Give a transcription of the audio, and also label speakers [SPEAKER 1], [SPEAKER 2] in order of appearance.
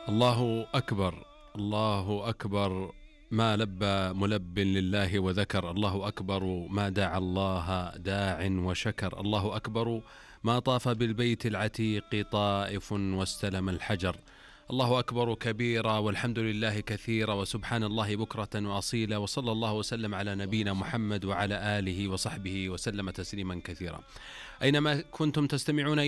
[SPEAKER 1] الله أكبر، الله أكبر، ما لبى ملب لله وذكر، الله أكبر ما دعا الله داع وشكر، الله أكبر ما طاف بالبيت العتيق طائف واستلم الحجر، الله أكبر كبيرا والحمد لله كثيرا وسبحان الله بكرة وأصيلا، وصلى الله وسلم على نبينا محمد وعلى آله وصحبه وسلم تسليما كثيرا. أينما كنتم تستمعون